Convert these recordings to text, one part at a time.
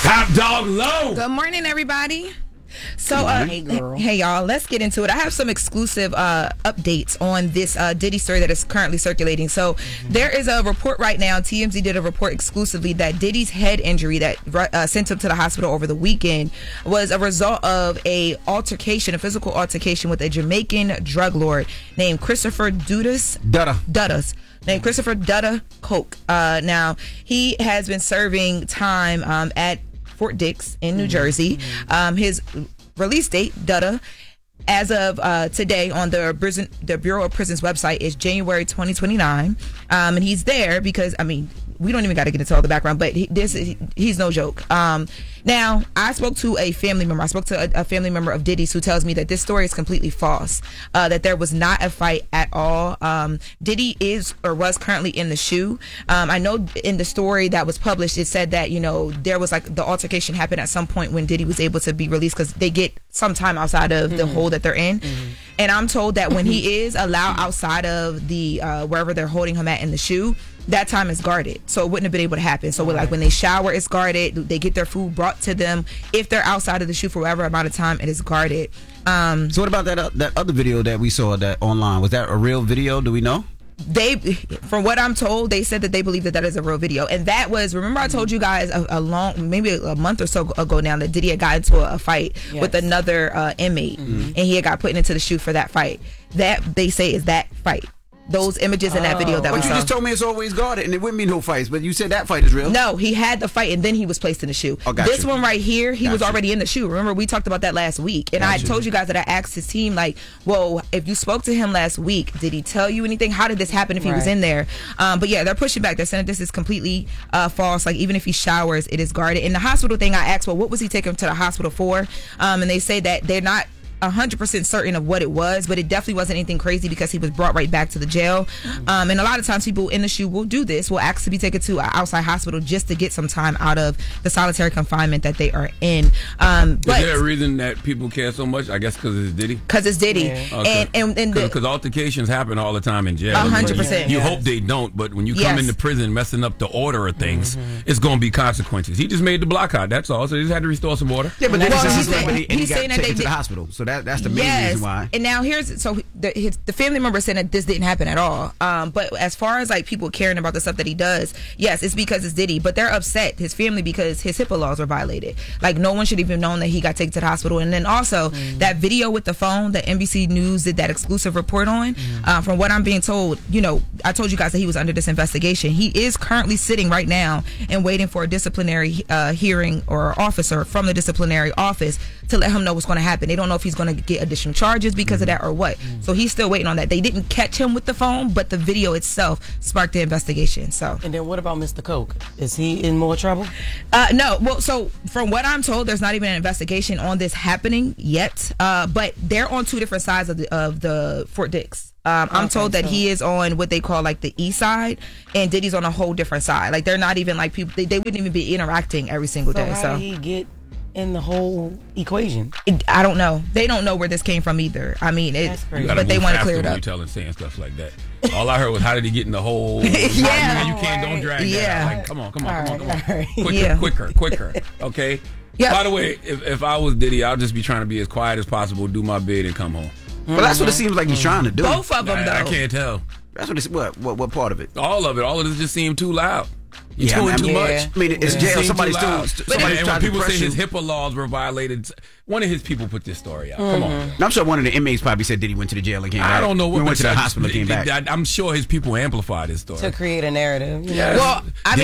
Top Dog Low. Good morning, everybody. So, Hey, girl. hey, y'all, let's get into it. I have some exclusive updates on this Diddy story that is currently circulating. So, there is a report right now. TMZ did a report exclusively that Diddy's head injury that sent him to the hospital over the weekend was a result of a physical altercation with a Jamaican drug lord named Christopher Duddas. Named Christopher Dutta Coke. Now, he has been serving time at Fort Dix in New Jersey. His release date, Dutta, as of today on the Bureau of Prisons website is January 2029. And he's there because, we don't even got to get into all the background, but he's no joke. Now, I spoke to a family member. I spoke to a family member of Diddy's who tells me that this story is completely false, that there was not a fight at all. Diddy is or was currently in the SHU. I know in the story that was published, it said that, there was the altercation happened at some point when Diddy was able to be released because they get some time outside of the hole that they're in. And I'm told that when he is allowed outside of the wherever they're holding him at in the SHU, that time is guarded, so it wouldn't have been able to happen. So when they shower, it's guarded. They get their food brought to them. If they're outside of the SHU for whatever amount of time, it is guarded. So what about that other video that we saw that online? Was that a real video? Do we know? From what I'm told, they said that they believe that is a real video, and that was. Remember, I told you guys maybe a month or so ago now that Diddy had got into a fight with another inmate, and he had got put into the SHU for that fight. That they say is that fight. Those images in that video that we saw. But you just told me it's always guarded and it wouldn't be no fights, but you said that fight is real. No, he had the fight and then he was placed in the SHU. This one right here, he was already in the SHU. Remember, we talked about that last week. And I told you guys that I asked his team, well, if you spoke to him last week, did he tell you anything? How did this happen if he was in there? But yeah, they're pushing back. They're saying this is completely false. Even if he showers, it is guarded. In the hospital thing, I asked, well, what was he taking him to the hospital for? And they say that they're not 100% certain of what it was, but it definitely wasn't anything crazy because he was brought right back to the jail. And a lot of times people in the SHU will do this, will ask to be taken to an outside hospital just to get some time out of the solitary confinement that they are in. Is there a reason that people care so much? I guess because it's Diddy? Because it's Diddy. Yeah. Okay. And because altercations happen all the time in jail. 100%. You hope they don't, but when you come into prison messing up the order of things, it's going to be consequences. He just made the block out, that's all. So he just had to restore some order. Yeah, but he's saying that they to the hospital. So that's the main reason why. And now the family member said that this didn't happen at all. But as far as people caring about the stuff that he does, yes, it's because it's Diddy. But they're upset, his family, because his HIPAA laws were violated. No one should even known that he got taken to the hospital. And then also that video with the phone that NBC News did that exclusive report on. From what I'm being told, I told you guys that he was under this investigation. He is currently sitting right now and waiting for a disciplinary hearing or officer from the disciplinary office to let him know what's going to happen. They don't know if he's going to get additional charges because of that or what. So he's still waiting on that. They didn't catch him with the phone, but the video itself sparked the investigation. So. And then what about Mr. Coke? Is he in more trouble? No. Well, so from what I'm told, there's not even an investigation on this happening yet. But they're on two different sides of the Fort Dix. I'm told that he is on what they call the east side, and Diddy's on a whole different side. They're not even people. They wouldn't even be interacting every single day. How did he get in the whole equation? I don't know. They don't know where this came from either. But they want to clear it up. You saying stuff like that. All I heard was, how did he get in the hole? Don't drag that. Come on. Quicker. Okay. Yep. By the way, if I was Diddy, I'll just be trying to be as quiet as possible, do my bid, and come home. Well, that's what it seems like he's trying to do. Both of them, though. I can't tell. That's what part of it? All of it. All of this just seemed too loud. You're doing too much. It's jail. Somebody's and when people say his HIPAA laws were violated, one of his people put this story out. Come on. I'm sure one of the inmates probably said that he went to the jail and came back. I don't know what went to the hospital and came back. I'm sure his people amplified his story to create a narrative. Well,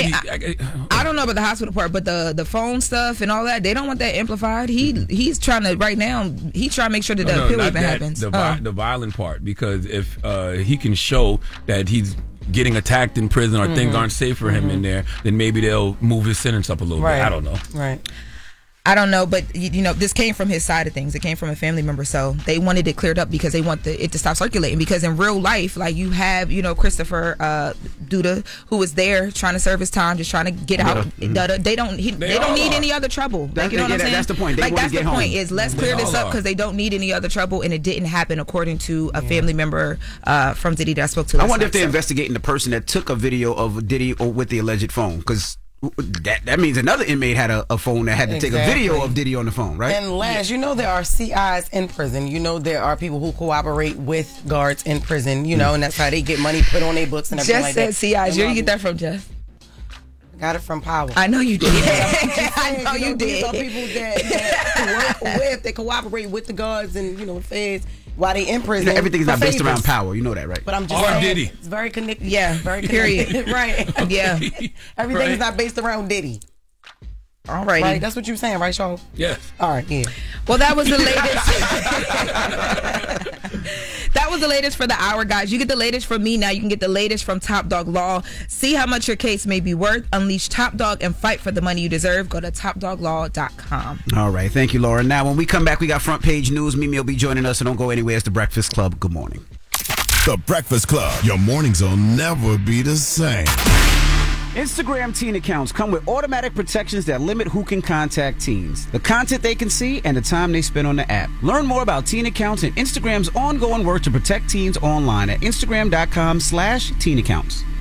I don't know about the hospital part, but the phone stuff and all that, they don't want that amplified. He's trying to right now. He's trying to make sure that the appeal even happens. The violent part, because if he can show that he's getting attacked in prison or things aren't safe for him in there, then maybe they'll move his sentence up a little bit. I don't know. Right. I don't know, but this came from his side of things. It came from a family member, so they wanted it cleared up because they want it to stop circulating. Because in real life, you have Christopher Dutta, who was there trying to serve his time, just trying to get out. They don't need any other trouble. You know what I'm saying? That's the point. That's the point. Is let's clear this up because they don't need any other trouble, and it didn't happen according to a family member from Diddy that I spoke to. I wonder if they're investigating the person that took a video of Diddy or with the alleged phone, because that means another inmate had a phone that had to take a video of Diddy on the phone, right? And last, you know, there are CIs in prison. You know, there are people who cooperate with guards in prison, you know, and that's how they get money put on their books and everything like that. Jess said CIs. Where you get that from, Jess? Got it from Power. I know you did. I know you These did. are people that work with, they cooperate with the guards and, you know, the feds while they in prison. You know, everything's not based favors. around power. You know that, right? But I'm just Or saying, Diddy. it's very connected. Yeah, very period. connected. Right. Yeah. Everything's Right. not based around Diddy. Alrighty. Right? That's what you're saying, right, Sean? Yes. All right, yeah. Well, that was the latest. That was the latest for the hour, guys. You get the latest from me now. You can get the latest from Top Dog Law. See how much your case may be worth. Unleash Top Dog and fight for the money you deserve. Go to topdoglaw.com. All right. Thank you, Laura. Now, when we come back, we got front page news. Mimi will be joining us, so don't go anywhere. It's The Breakfast Club. Good morning. The Breakfast Club. Your mornings will never be the same. Instagram teen accounts come with automatic protections that limit who can contact teens, the content they can see, and the time they spend on the app. Learn more about teen accounts and Instagram's ongoing work to protect teens online at Instagram.com/teen accounts.